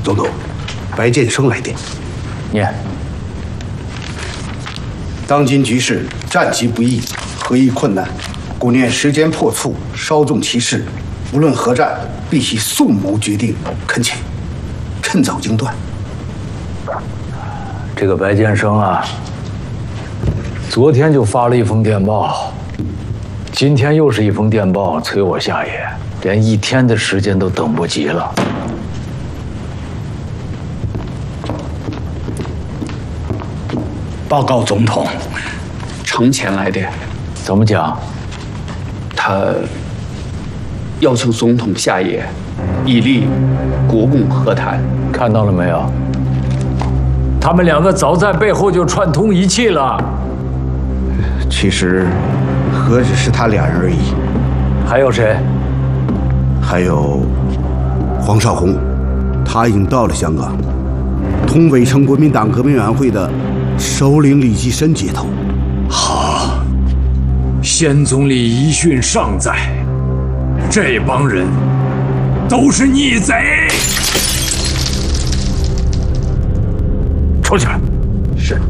总统，白建生来电。 念。 当今局势战机不易，和议困难，故念时间迫促，稍纵其势，无论何战，必须速谋决定，恳请趁早经断。 这个白建生啊，昨天就发了一封电报，今天又是一封电报催我下野，连1天的时间都等不及了。 报告总统，程潜来电， 怎么讲？ 他要求总统下野，以利国共和谈。 看到了没有？他们2个早在背后就串通一气了。 其实，何止是他2人而已， 还有谁？ 还有黄绍竑，他已经到了香港，同伪成国民党革命委员会的首领李济深接头。 好，先总理遗训尚在，这帮人都是逆贼。 抽起来！